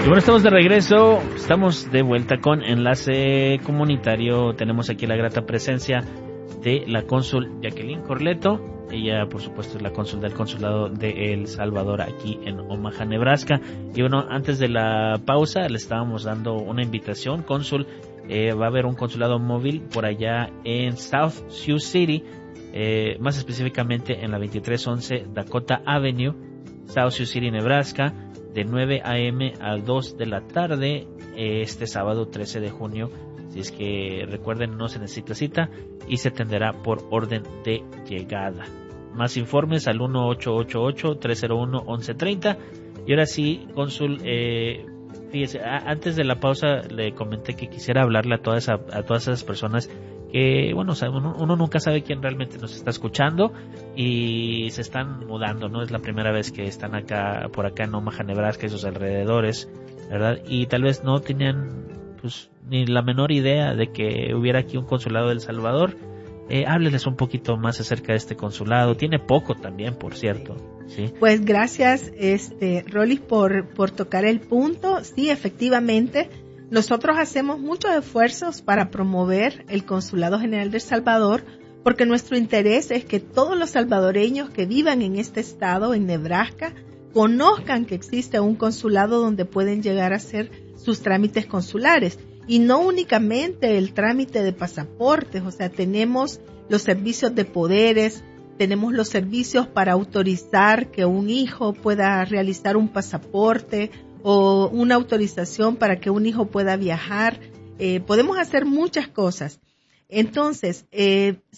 Bueno, estamos de regreso, estamos de vuelta con Enlace Comunitario. Tenemos aquí la grata presencia de la cónsul Jacqueline Corleto. Ella, por supuesto, es la cónsul del Consulado de El Salvador aquí en Omaha, Nebraska. Y bueno, antes de la pausa le estábamos dando una invitación. Cónsul, va a haber un consulado móvil por allá en South Sioux City, más específicamente en la 2311 Dakota Avenue, South Sioux City, Nebraska, de 9 a.m. a 2 de la tarde, este sábado 13 de junio. Si es que recuerden, no se necesita cita y se atenderá por orden de llegada. Más informes al 1-888-301-1130. Y ahora sí, cónsul, fíjese, antes de la pausa le comenté que quisiera hablarle a todas esas personas que, bueno, o sea, uno nunca sabe quién realmente nos está escuchando y se están mudando, ¿no? Es la primera vez que están por acá en Omaha, Nebraska y sus alrededores, ¿verdad? Y tal vez no tenían, pues, ni la menor idea de que hubiera aquí un consulado de El Salvador. Hábleles un poquito más acerca de este consulado. Tiene poco también, por cierto. ¿Sí? Pues gracias, Rolly, por tocar el punto. Sí, efectivamente, nosotros hacemos muchos esfuerzos para promover el Consulado General de El Salvador, porque nuestro interés es que todos los salvadoreños que vivan en este estado, en Nebraska, conozcan que existe un consulado donde pueden llegar a hacer sus trámites consulares. Y no únicamente el trámite de pasaportes, o sea, tenemos los servicios de poderes, tenemos los servicios para autorizar que un hijo pueda realizar un pasaporte o una autorización para que un hijo pueda viajar. Podemos hacer muchas cosas. Entonces,